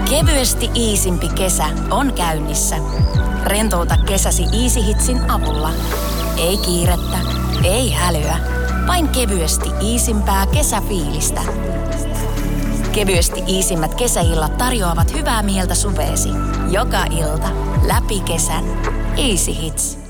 Kevyesti iisimpi kesä on käynnissä. Rentouta kesäsi Easy Hitsin avulla. Ei kiirettä, ei hälyä, vain kevyesti iisimpää kesäfiilistä. Kevyesti iisimmät kesäillat tarjoavat hyvää mieltä suveesi. Joka ilta, läpi kesän. Easy Hits.